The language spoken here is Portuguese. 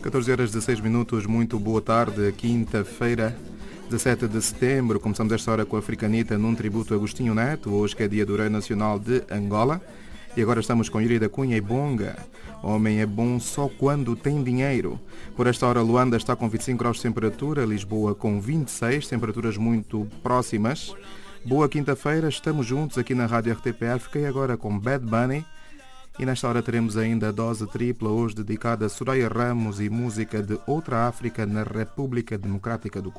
14 horas 16 minutos, muito boa tarde, quinta-feira, 17 de setembro. Começamos esta hora com a Africanita num tributo a Agostinho Neto, hoje que é dia do Rei Nacional de Angola. E agora estamos com Yuri da Cunha e Bonga. Homem é bom só quando tem dinheiro. Por esta hora, Luanda está com 25 graus de temperatura, Lisboa com 26, temperaturas muito próximas. Boa quinta-feira, estamos juntos aqui na Rádio RTP. Fiquei agora com Bad Bunny. E nesta hora teremos ainda a dose tripla, hoje dedicada a Soraya Ramos e música de outra África na República Democrática do Congo.